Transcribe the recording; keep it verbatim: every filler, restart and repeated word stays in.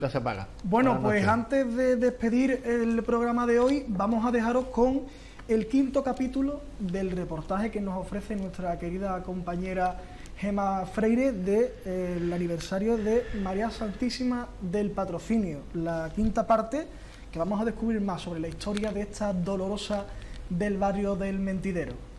se apaga. Bueno, pues antes de despedir el programa de hoy, vamos a dejaros con el quinto capítulo del reportaje que nos ofrece nuestra querida compañera Gema Freire del de, eh, aniversario de María Santísima del Patrocinio, la quinta parte, que vamos a descubrir más sobre la historia de esta dolorosa del barrio del Mentidero.